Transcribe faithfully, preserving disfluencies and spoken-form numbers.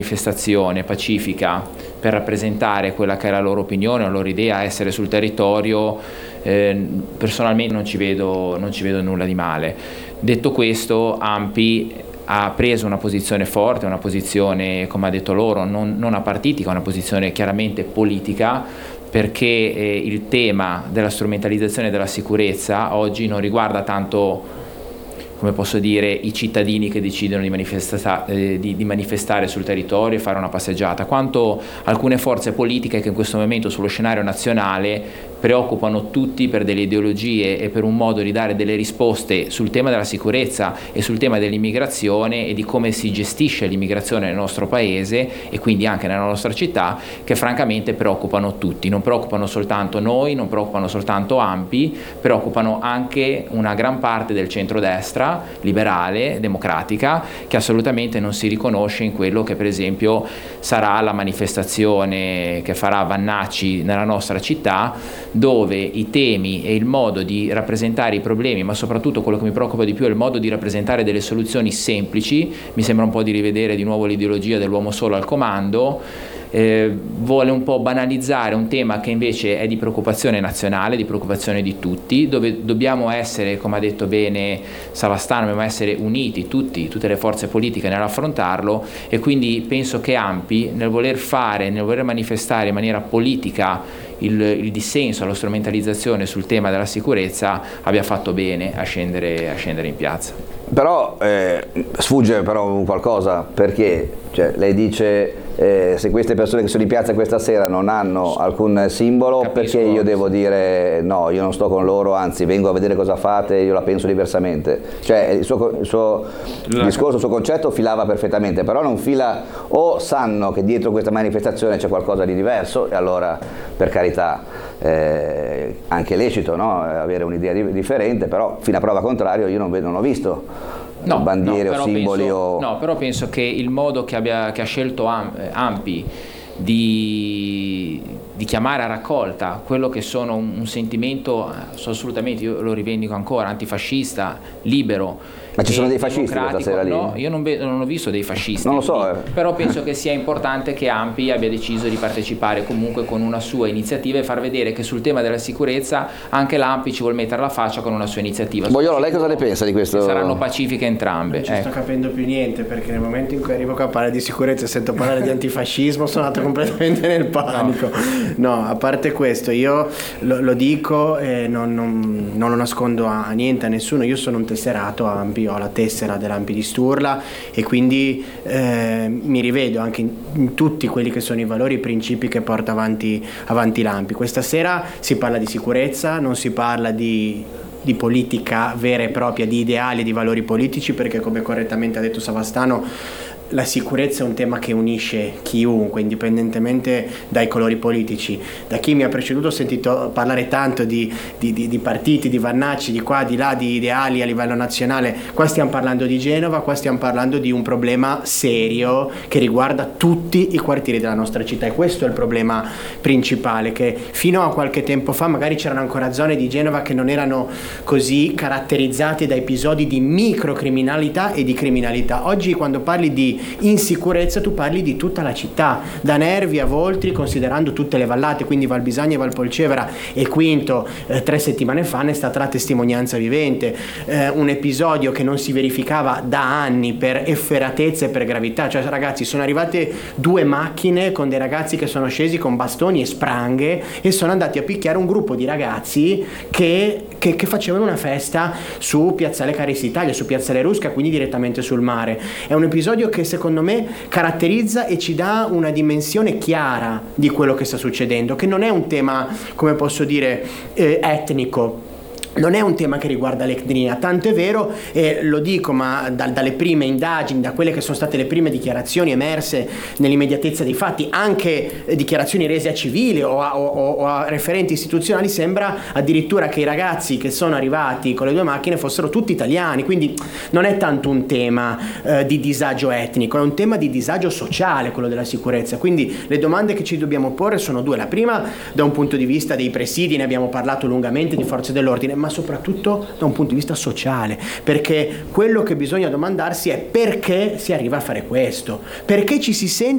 manifestazione pacifica per rappresentare quella che è la loro opinione, la loro idea, essere sul territorio, eh, personalmente non ci vedo, non ci vedo nulla di male. Detto questo, ANPI ha preso una posizione forte, una posizione, come ha detto loro, non, non apartitica, una posizione chiaramente politica, perché eh, il tema della strumentalizzazione della sicurezza oggi non riguarda tanto, come posso dire, i cittadini che decidono di, manifesta- eh, di, di manifestare sul territorio e fare una passeggiata, quanto alcune forze politiche che in questo momento sullo scenario nazionale preoccupano tutti per delle ideologie e per un modo di dare delle risposte sul tema della sicurezza e sul tema dell'immigrazione e di come si gestisce l'immigrazione nel nostro paese e quindi anche nella nostra città, che francamente preoccupano tutti. Non preoccupano soltanto noi, non preoccupano soltanto ANPI, preoccupano anche una gran parte del centrodestra liberale, democratica, che assolutamente non si riconosce in quello che per esempio sarà la manifestazione che farà Vannacci nella nostra città, dove i temi e il modo di rappresentare i problemi, ma soprattutto quello che mi preoccupa di più è il modo di rappresentare delle soluzioni semplici. Mi sembra un po' di rivedere di nuovo l'ideologia dell'uomo solo al comando. Eh, vuole un po' banalizzare un tema che invece è di preoccupazione nazionale, di preoccupazione di tutti, dove dobbiamo essere, come ha detto bene Savastano, dobbiamo essere uniti tutti, tutte le forze politiche nell'affrontarlo, e quindi penso che ANPI nel voler fare, nel voler manifestare in maniera politica il, il dissenso alla strumentalizzazione sul tema della sicurezza abbia fatto bene a scendere, a scendere in piazza. Però eh, sfugge però qualcosa, perché cioè, lei dice eh, se queste persone che sono in piazza questa sera non hanno alcun simbolo, capisco, perché io devo dire no, io non sto con loro, anzi vengo a vedere cosa fate, io la penso diversamente. Cioè il suo, il suo discorso, il suo concetto filava perfettamente, però non fila, o sanno che dietro questa manifestazione c'è qualcosa di diverso e allora per carità eh, anche lecito, no? Avere un'idea di, differente, però fino a prova contrario io non, vedo, non ho visto No, bandiere no, o simboli penso, o... no, però penso che il modo che, abbia, che ha scelto ANPI di, di chiamare a raccolta quello che sono un, un sentimento assolutamente, io lo rivendico ancora, antifascista, libero. Ma ci sono dei fascisti questa sera lì? No, io non, vedo, non ho visto dei fascisti. Non lo so. Lì, eh. Però penso che sia importante che ANPI abbia deciso di partecipare comunque con una sua iniziativa e far vedere che sul tema della sicurezza anche l'ANPI ci vuol mettere la faccia con una sua iniziativa. Boiolo, lei cosa ne pensa di questo? Saranno pacifiche entrambe. Non ci ecco. sto capendo più niente, perché nel momento in cui arrivo qua a parlare di sicurezza e sento parlare di antifascismo sono andato completamente nel panico. No, no, a parte questo, io lo, lo dico e non, non, non lo nascondo a, a niente, a nessuno. Io sono un tesserato ANPI, ho la tessera dell'ANPI di Sturla e quindi eh, mi rivedo anche in, in tutti quelli che sono i valori, i principi che porta avanti, avanti l'ANPI. Questa sera si parla di sicurezza, non si parla di di politica vera e propria, di ideali, di valori politici, perché come correttamente ha detto Savastano, la sicurezza è un tema che unisce chiunque, indipendentemente dai colori politici. Da chi mi ha preceduto ho sentito parlare tanto di, di, di, di partiti, di Vannacci, di qua, di là, di ideali a livello nazionale. Qua stiamo parlando di Genova, qua stiamo parlando di un problema serio che riguarda tutti i quartieri della nostra città, e questo è il problema principale, che fino a qualche tempo fa magari c'erano ancora zone di Genova che non erano così caratterizzate da episodi di microcriminalità e di criminalità. Oggi quando parli di insicurezza tu parli di tutta la città, da Nervi a Voltri, considerando tutte le vallate, quindi Valbisagna e Valpolcevera, e Quinto eh, tre settimane fa ne è stata la testimonianza vivente. Eh, un episodio che non si verificava da anni per efferatezza e per gravità, cioè ragazzi, sono arrivate due macchine con dei ragazzi che sono scesi con bastoni e spranghe e sono andati a picchiare un gruppo di ragazzi che, che, che facevano una festa su Piazzale Caris Italia, su Piazzale Rusca, quindi direttamente sul mare. È un episodio che secondo me caratterizza e ci dà una dimensione chiara di quello che sta succedendo, che non è un tema, come posso dire, eh, etnico. Non è un tema che riguarda l'etnia, tanto è vero, e lo dico, ma da, dalle prime indagini, da quelle che sono state le prime dichiarazioni emerse nell'immediatezza dei fatti, anche eh, dichiarazioni rese a civili o a, o, o a referenti istituzionali, sembra addirittura che i ragazzi che sono arrivati con le due macchine fossero tutti italiani, quindi non è tanto un tema eh, di disagio etnico, è un tema di disagio sociale, quello della sicurezza. Quindi le domande che ci dobbiamo porre sono due: la prima da un punto di vista dei presidi, ne abbiamo parlato lungamente, di forze dell'ordine, ma soprattutto da un punto di vista sociale, perché quello che bisogna domandarsi è perché si arriva a fare questo, perché ci si sente